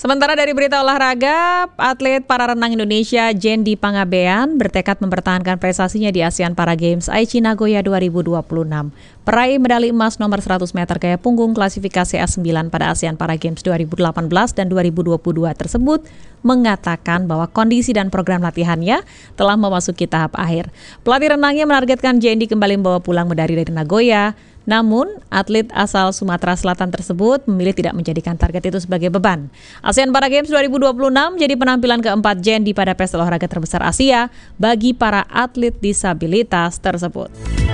Sementara dari berita olahraga, atlet para renang Indonesia Jendi Pangabean bertekad mempertahankan prestasinya di ASEAN Para Games Aichi Nagoya 2026. Peraih medali emas nomor 100 meter gaya punggung klasifikasi A9 pada ASEAN Para Games 2018 dan 2022 tersebut mengatakan bahwa kondisi dan program latihannya telah memasuki tahap akhir. Pelatih renangnya menargetkan Jendi kembali membawa pulang medali dari Nagoya. Namun, atlet asal Sumatera Selatan tersebut memilih tidak menjadikan target itu sebagai beban. ASEAN Para Games 2026 jadi penampilan keempat Jendi pada pesta olahraga terbesar Asia bagi para atlet disabilitas tersebut.